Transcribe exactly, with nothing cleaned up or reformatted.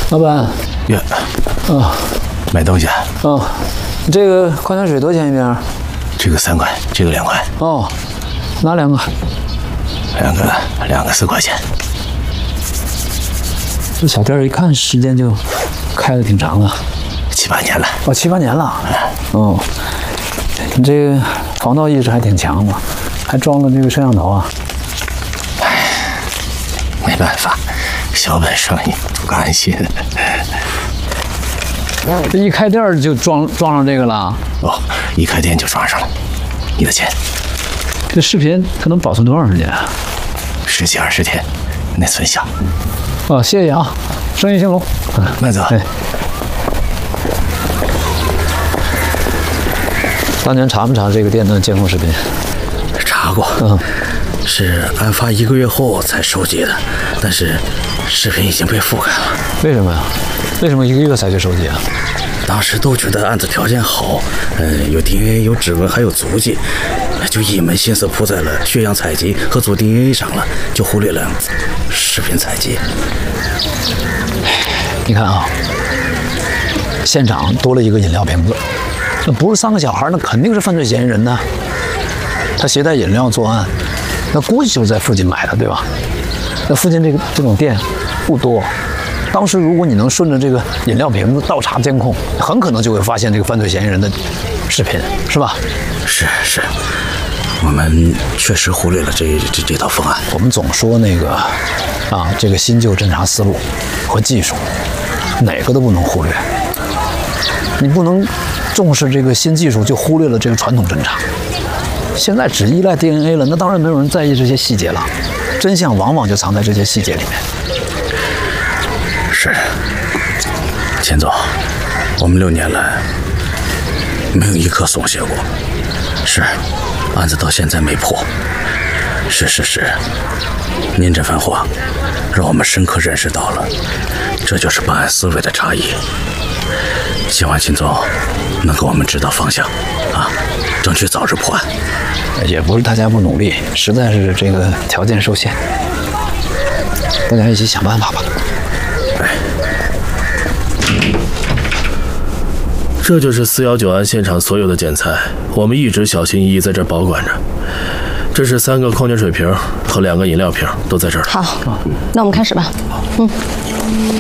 老板， 呀， 啊， 买东西啊？ 哦，这个矿泉水多少钱一瓶？ 这个三块，这个两块。 哦，哪两个？ 两个，两个四块钱。 这小店一看时间就开的挺长的， 七八年了。 哦，七八年了。哦，你这个防盗意识还挺强的，还装了这个摄像头啊。 没办法，小本生意不甘心。 这一开店就装装上这个了。 哦，一开店就装上了。你的钱。 这视频它能保存多长时间啊？ 十几二十天，内存小。 哦，谢谢啊，生意兴隆。 慢走。 哎。当年查没查这个店的监控视频？ 查过。 嗯。 是案发一个月后才收集的，但是视频已经被覆盖了。 为什么呀？为什么一个月才去收集啊？ 当时都觉得案子条件好，嗯，有 D N A、有指纹，还有足迹，就一门心思扑在了血样采集和做 D N A 上了，就忽略了视频采集。 你看啊，现场多了一个饮料瓶子，那不是三个小孩，那肯定是犯罪嫌疑人呢。他携带饮料作案。那估计就是在附近买的，对吧？那附近这个这种店不多。当时如果你能顺着这个饮料瓶子倒查监控，很可能就会发现这个犯罪嫌疑人的视频，是吧？ 是是，我们确实忽略了这这这套方案。 我们总说那个啊，这个新旧侦查思路和技术，哪个都不能忽略。你不能重视这个新技术，就忽略了这个传统侦查。现在只依赖 D N A 了，那当然没有人在意这些细节了。真相往往就藏在这些细节里面。 是，钱总，我们六年来没有一刻松懈过。是，案子到现在没破。是是是，您这番话让我们深刻认识到了，这就是办案思维的差异。希望秦总能给我们指导方向啊，争取早日破案。 也不是大家不努力，实在是这个条件受限，大家一起想办法吧。 哎， 这就是四幺九案现场所有的检材，我们一直小心翼翼在这儿保管着。这是三个矿泉水瓶和两个饮料瓶，都在这儿。 好，那我们开始吧。嗯。